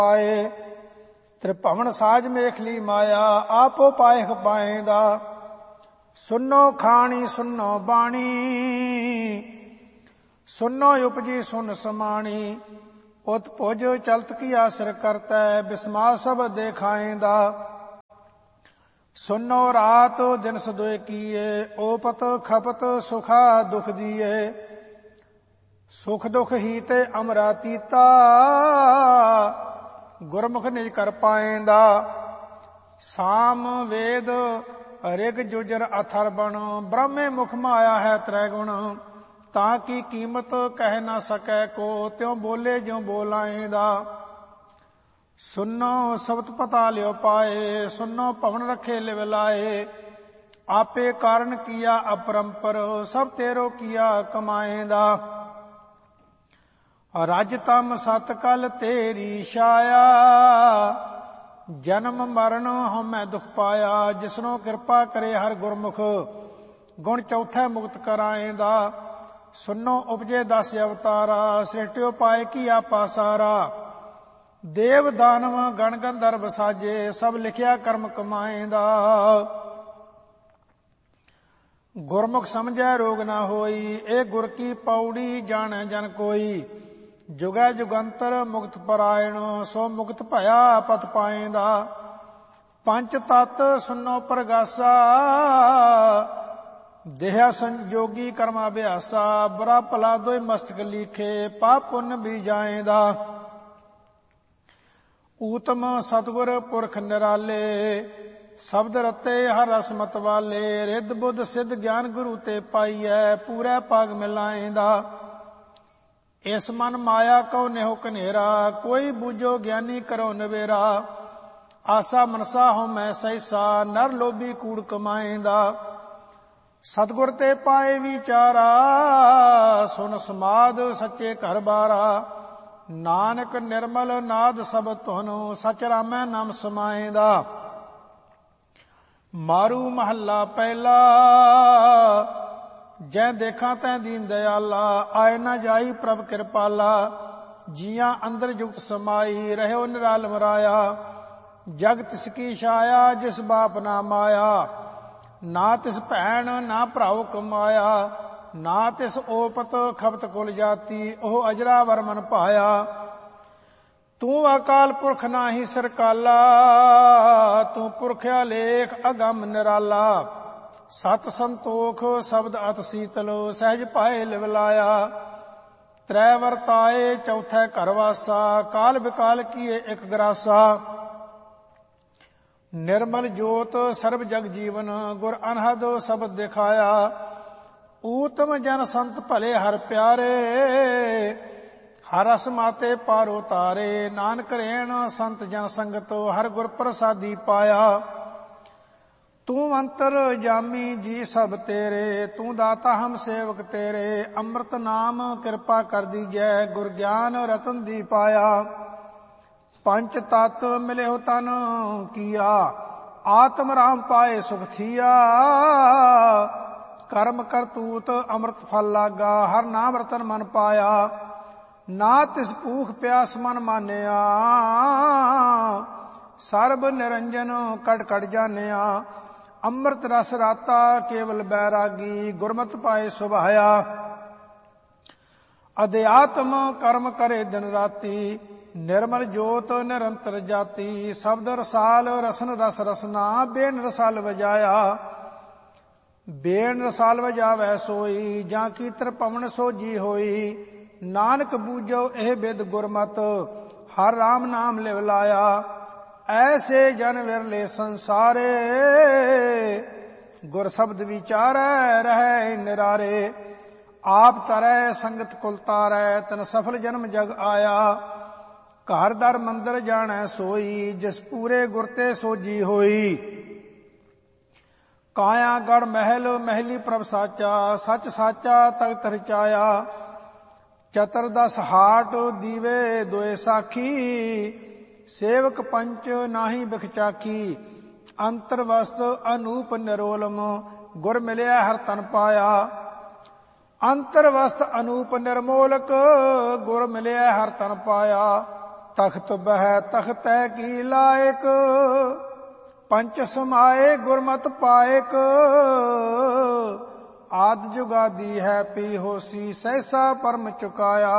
ਆਏ। ਤ੍ਰਿਭਵਨ ਸਾਜ ਮੇਖਲੀ ਮਾਇਆ ਆਪੋ ਪਾਇਖ ਪਾਏਂਦਾ। ਸੁਨੋ ਖਾਣੀ ਸੁਨੋ ਬਾਣੀ ਸੁਨੋ ਉਪਜੀ ਸੁਨ ਸਮਾਣੀ। ਉਤ ਭੁਜ ਚਲਤ ਕੀ ਆਸਰ ਕਰਤੈ ਬਿਸਮਾ ਸਭ ਦੇਖਾਏਂਦਾ। ਸੁਨੋ ਰਾਤ ਦਿਨ ਸਦੋਏ ਕੀਏ ਓਪਤ ਖਪਤ ਸੁਖਾ ਦੁਖ ਦੀਏ। ਸੁਖ ਦੁਖ ਹੀ ਤੇ ਅਮਰਾਤੀਤਾ ਗੁਰਮੁਖ ਨਿਜ ਕਰ ਪਾਏਂਦਾ। ਸਾਮ ਵੇਦ ਰਿਗ ਜੁਜਰ ਅਥਰਬਣ ਬ੍ਰਹਮੇ ਮੁਖ ਮਾਇਆ ਹੈ ਤ੍ਰੈ ਗੁਣ। ਤਾਂ ਕੀ ਕੀਮਤ ਕਹਿ ਨਾ ਸਕੈ ਕੋ ਤਿਉ ਬੋਲੇ ਜਿਉ ਬੋਲਾਏਂਦਾ। ਸੁਨੋ ਸਬਤ ਪਤਾ ਲਿਓ ਪਾਏ ਸੁਨੋ ਭਵਨ ਰਖੇ ਲਿਵ ਲਾਏ। ਆਪੇ ਕਾਰਨ ਕੀਆ ਅਪਰੰਪਰ ਸਭ ਤੇਰੋ ਕੀਆ ਕਮਾਏਂਦਾ। ਰਜ ਤਮ ਸਤ ਕਲ ਤੇਰੀ ਛਾਇਆ ਜਨਮ ਮਰਨ ਹਉਮੈ ਦੁਖ ਪਾਇਆ। ਜਿਸਨੋ ਕਿਰਪਾ ਕਰੇ ਹਰ ਗੁਰਮੁਖ ਗੁਣ ਚੌਥੈ ਮੁਕਤ ਕਰਾਏਂਦਾ। ਸੁਨੋ ਉਪਜੇ 10 ਅਵਤਾਰਾ ਸ੍ਰਿਸ਼ਟਿਓ ਪਾਏ ਕੀ ਆਪਾ ਸਾਰਾ। ਦੇਵ ਦਾਨਵ ਗਣ ਗੰਧਰਵ ਸਾਜੇ ਸਭ ਲਿਖਿਆ ਕਰਮ ਕਮਾਏਂਦਾ। ਗੁਰਮੁਖ ਸਮਝੈ ਰੋਗ ਨਾ ਹੋਈ ਇਹ ਗੁਰ ਕੀ ਪੌੜੀ ਜਾਣੈ ਜਨ ਕੋਈ। ਜੁਗੈ ਜੁਗੰਤਰ ਮੁਕਤ ਪਰਾਇਣ ਸੋ ਮੁਕਤ ਭਇਆ ਪਤ ਪਾਏਂਦਾ। ਪੰਚ ਤਤ ਸੁਨੋ ਪ੍ਰਗਾਸਾ ਦੇਹਾ ਸੰਜੋਗੀ ਕਰਮ ਅਭਿਆਸਾ। ਬੁਰਾ ਭਲਾ ਦੋਇ ਮਸਤਕ ਲੀਖੇ ਪਾਪ ਪੁੰਨ ਵੀ ਜਾਏਂਦਾ। ਊਤਮ ਸਤਿਗੁਰ ਪੁਰਖ ਨਿਰਾਲੇ ਸ਼ਬਦ ਰਤੇ ਹਰ ਰਸ ਮਤ ਵਾਲੇ। ਰਿੱਧ ਬੁੱਧ ਸਿੱਧ ਗਿਆਨ ਗੁਰੂ ਤੇ ਪਾਈਐ ਪੂਰੇ ਭਾਗ ਮਿਲਾਏਂਦਾ। ਇਸ ਮਨ ਮਾਇਆ ਕਉ ਨਿਹੁ ਕਨੇਰਾ ਕੋਈ ਬੂਝੋ ਗਿਆਨੀ ਕਰੋ ਨਵੇਰਾ। ਆਸਾ ਮਨਸਾ ਹਉਮੈ ਸਹਿਸਾ ਨਰ ਲੋਭੀ ਕੂੜ ਕਮਾਏਂਦਾ। ਸਤਿਗੁਰ ਤੇ ਪਾਏ ਵਿਚਾਰਾ ਸੁਨ ਸਮਾਦ ਸੱਚੇ ਘਰ ਬਾਰਾ। ਨਾਨਕ ਨਿਰਮਲ ਨਾਦ ਸਭ ਧੁਨ ਸਚ ਰਾਮੈ ਨਾਮ ਸਮਾਏਂਦਾ। ਮਾਰੂ ਮਹੱਲਾ ਪਹਿਲਾ ਜੈ ਦੇਖਾਂ ਤੈ ਦੀਨ ਦਿਆਲਾ। ਆਏ ਨਾ ਜਾਈ ਪ੍ਰਭ ਕਿਰਪਾਲਾ ਜੀਆਂ ਅੰਦਰ ਜੁਗਤ ਸਮਾਈ। ਰਹਿਓ ਨਿਰਾਲਮ ਰਾਇਆ ਜਗ ਤਿਸ ਕੀ ਛਾਇਆ ਜਿਸ ਬਾਪ ਨਾ ਮਾਇਆ। ਨਾ ਤਿਸ ਭੈਣ ਨਾ ਭਰਾਉ ਕਮਾਇਆ। ਨਾ ਤਿਸ ਓਪਤ ਖਪਤ ਕੁਲ ਜਾਤੀ ਉਹ ਅਜਰਾ ਵਰਮਨ ਪਾਇਆ। ਤੂੰ ਅਕਾਲ ਪੁਰਖ ਨਾਹੀ ਸਰਕਾਲਾ ਤੂੰ ਪੁਰਖਿਆ ਲੇਖ ਅਗੰਮ ਨਿਰਾਲਾ। ਸਤ ਸੰਤੋਖ ਸ਼ਬਦ ਅਤ ਸੀਤਲ ਸਹਿਜ ਪਾਏ ਲਿਵ ਲਾਇਆ। ਤ੍ਰੈ ਵਰਤਾਏ ਚੌਥੈ ਘਰ ਵਾਸਾ ਕਾਲ ਬਿਕਾਲ ਕੀਏ ਇਕ ਗਰਾਸਾ। ਨਿਰਮਲ ਜੋਤ ਸਰਬ ਜਗ ਜੀਵਨ ਗੁਰ ਅਨਹਦ ਸ਼ਬਦ ਦਿਖਾਇਆ। ਊਤਮ ਜਨ ਸੰਤ ਭਲੇ ਹਰ ਪਿਆਰੇ ਹਰ ਰਸ ਮਾਤੇ ਪਾਰੋ ਤਾਰੇ। ਨਾਨਕ ਰੇਣ ਸੰਤ ਜਨ ਸੰਗਤ ਹਰ ਗੁਰ ਪ੍ਰਸਾਦੀ ਪਾਇਆ। ਤੂੰ ਅੰਤਰ ਜਾਮੀ ਜੀ ਸਭ ਤੇਰੇ ਤੂੰ ਦਾਤਾ ਹਮ ਸੇਵਕ ਤੇਰੇ। ਅੰਮ੍ਰਿਤ ਨਾਮ ਕਿਰਪਾ ਕਰ ਦੀਜੈ ਗੁਰ ਗਿਆਨ ਰਤਨ ਦੀ ਪਾਇਆ। ਪੰਚ ਤਤ ਮਿਲਿਓ ਤਨ ਕੀਆ ਆਤਮ ਰਾਮ ਪਾਏ ਸੁਖ ਥੀਆ। ਕਰਮ ਕਰਤੂਤ ਅੰਮ੍ਰਿਤ ਫਲ ਲਾਗਾ ਹਰ ਨਾਮ ਰਤਨ ਮਨ ਪਾਇਆ। ਨਾ ਤਿਸ ਭੂਖ ਪਿਆਸ ਮਨ ਮਾਨਿਆ ਸਰਬ ਨਿਰੰਜਨ ਕਟ ਕਟ ਜਾਣਿਆ। ਅੰਮ੍ਰਿਤ ਰਸ ਰਾਤਾ ਕੇਵਲ ਬੈਰਾਗੀ ਗੁਰਮਤਿ ਪਾਏ ਸੁਭਾਇਆ। ਅਧਿਆਤਮ ਕਰਮ ਕਰੇ ਦਿਨ ਰਾਤੀ ਨਿਰਮਲ ਜੋਤ ਨਿਰੰਤਰ ਜਾਤੀ। ਸ਼ਬਦ ਰਸਾਲ ਰਸਨ ਰਸ ਰਸਨਾ ਬੇਨ ਰਸਾਲ ਵਜਾਇਆ। ਬੇਨ ਰਸਾਲ ਵਜਾਵੈ ਸੋਈ ਜਾਂ ਕੀ ਤ੍ਰਿਭਵਨ ਸੋਜੀ ਹੋਈ। ਨਾਨਕ ਬੂਝੋ ਇਹ ਬਿਦ ਗੁਰਮਤ ਹਰ ਰਾਮ ਨਾਮ ਲਿਵ ਲਾਇਆ। ਐਸੇ ਜਨ ਵਿਰਲੇ ਸੰਸਾਰੇ ਗੁਰ ਸ਼ਬਦ ਵਿਚਾਰੈ ਰਹੈ ਨਿਰਾਰੇ। ਆਪ ਤਰੈ ਸੰਗਤ ਕੁਲ ਤਾਰੈ ਤਨ ਸਫਲ ਜਨਮ ਜਗ ਆਇਆ। ਘਰ ਦਰ ਮੰਦਰ ਜਾਣੈ ਸੋਈ ਜਿਸ ਪੂਰੇ ਗੁਰ ਤੇ ਸੋਜੀ ਹੋਈ। ਕਾਇਆ ਗੜ ਮਹਿਲ ਮਹਿਲੀ ਪ੍ਰਭ ਸਾਚਾ ਸੱਚ ਸਾਚਾ ਤਖਤ ਰਚਾਇਆ। ਚਤੁਰਦਸ ਹਾਟ ਦੀਵੇ ਦੋਏ ਸਾਖੀ ਸੇਵਕ ਪੰਚ ਨਾਹੀ ਬਿਖਚਾਖੀ। ਅੰਤਰ ਵਸਤ ਅਨੂਪ ਨਿਰੋਲਮ ਗੁਰ ਮਿਲਿਆ ਹਰ ਤਨ ਪਾਇਆ। ਅੰਤਰ ਵਸਤ ਅਨੂਪ ਨਿਰਮੋਲਕ ਗੁਰ ਮਿਲਿਆ ਹਰ ਤਨ ਪਾਇਆ। ਤਖਤ ਬਹਿ ਤਖਤੈ ਕੀ ਲਾਇਕ, ਪੰਚ ਸਮਾਏ ਗੁਰਮਤਿ ਪਾਇਕ। ਆਦਿ ਜੁਗਾਦੀ ਹੈ ਪੀ ਹੋਸੀ, ਸਹਿਸਾ ਪਰਮ ਚੁਕਾਇਆ।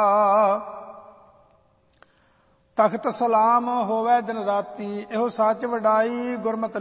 ਤਖਤ ਸਲਾਮ ਹੋਵੇ ਦਿਨ ਰਾਤੀ, ਇਹੋ ਸੱਚ ਵਡਾਈ ਗੁਰਮਤਿ